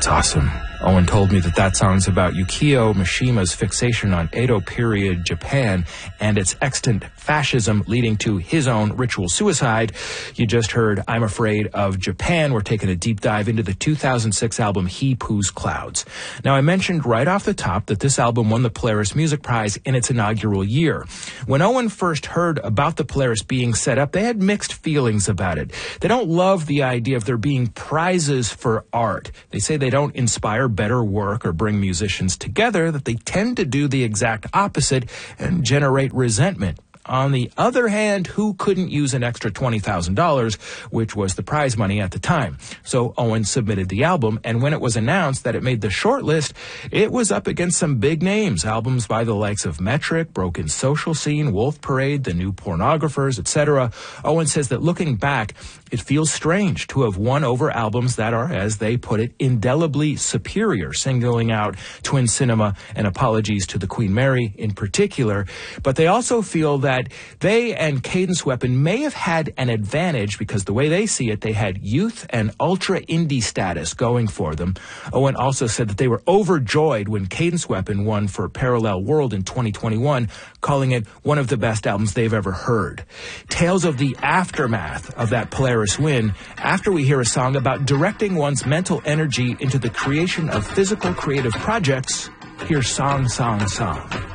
That's awesome. Owen told me that song's about Yukio Mishima's fixation on Edo period Japan and its extant fascism leading to his own ritual suicide. You just heard I'm Afraid of Japan. We're taking a deep dive into the 2006 album He Poos Clouds. Now, I mentioned right off the top that this album won the Polaris Music Prize in its inaugural year. When Owen first heard about the Polaris being set up, they had mixed feelings about it. They don't love the idea of there being prizes for art. They say they don't inspire better work or bring musicians together, that they tend to do the exact opposite and generate resentment. On the other hand, who couldn't use an extra $20,000, which was the prize money at the time? So Owen submitted the album, and when it was announced that it made the short list, it was up against some big names, albums by the likes of Metric, Broken Social Scene, Wolf Parade, The New Pornographers, etc. Owen says that looking back, it feels strange to have won over albums that are, as they put it, indelibly superior, singling out Twin Cinema and Apologies to the Queen Mary in particular. But they also feel that they and Cadence Weapon may have had an advantage because the way they see it, they had youth and ultra indie status going for them. Owen also said that they were overjoyed when Cadence Weapon won for Parallel World in 2021, calling it one of the best albums they've ever heard. Tales of the aftermath of that Polaris win after we hear a song about directing one's mental energy into the creation of physical creative projects. Here's Song, Song, Song.